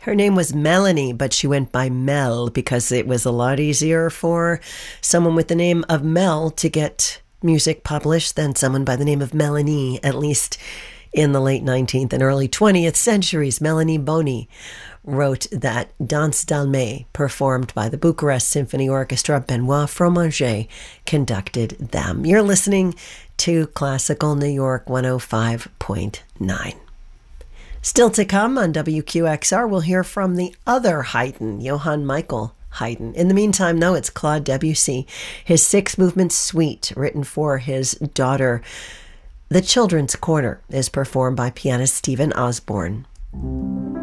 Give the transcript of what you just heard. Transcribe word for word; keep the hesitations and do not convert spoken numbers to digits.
Her name was Melanie, but she went by Mel because it was a lot easier for someone with the name of Mel to get music published than someone by the name of Melanie, at least in the late nineteenth and early twentieth centuries. Melanie Boni wrote that Danse d'Almé, performed by the Bucharest Symphony Orchestra. Benoit Fromager conducted them. You're listening to Classical New York one oh five point nine. Still to come on W Q X R, we'll hear from the other Haydn, Johann Michael Haydn. In the meantime, though, it's Claude Debussy, his six-movement suite written for his daughter. The Children's Corner is performed by pianist Stephen Osborne.